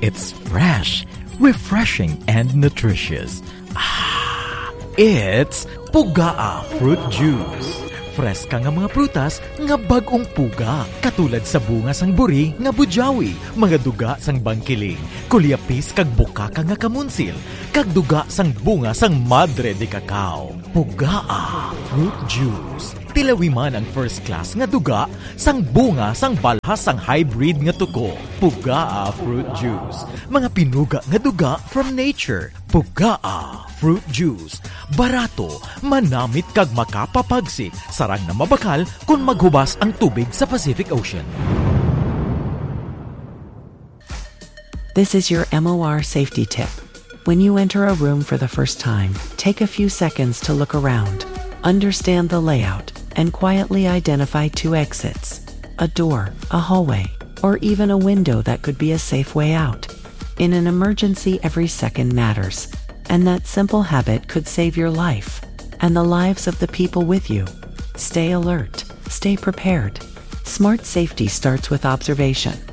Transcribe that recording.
It's fresh, refreshing, and nutritious. It's Pugaa Fruit Juice. Freska nga mga prutas nga bagong puga. Katulad sa bunga sang buri nga bujawi, mga duga sang bangkiling, kulyapis kag bukaka nga kamunsil, kag duga sang bunga sang madre de cacao. Pugaa Fruit Juice. Tilawi man ang first class nga duga sang bunga sang balhas sang hybrid nga tuko. Pugaa Fruit Juice. Mga pinuga nga duga from nature. Pugaa Fruit Juice. Barato, manamit kag makapapagsik, sarang na mabakal kung maghubas ang tubig sa Pacific Ocean. This is your MOR safety tip. When you enter a room for the first time, take a few seconds to look around, understand the layout, and quietly identify 2 exits, a door, a hallway, or even a window that could be a safe way out. In an emergency, every second matters, and that simple habit could save your life and the lives of the people with you. Stay alert, stay prepared. Smart safety starts with observation.